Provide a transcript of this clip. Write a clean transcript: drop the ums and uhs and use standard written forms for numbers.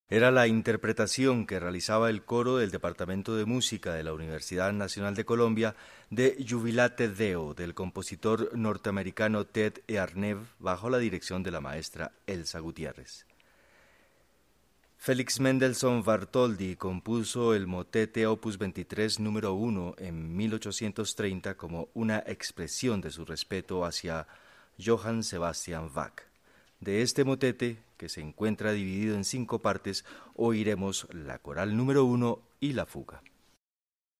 Era la interpretación que realizaba el coro del Departamento de Música de la Universidad Nacional de Colombia de Jubilate Deo del compositor norteamericano Ted Arnev bajo la dirección de la maestra Elsa Gutiérrez. Félix Mendelssohn Bartholdy compuso el motete Opus 23 número 1 en 1830 como una expresión de su respeto hacia Johann Sebastian Bach. De este motete, que se encuentra dividido en 5 partes, oiremos la coral número 1 y la fuga.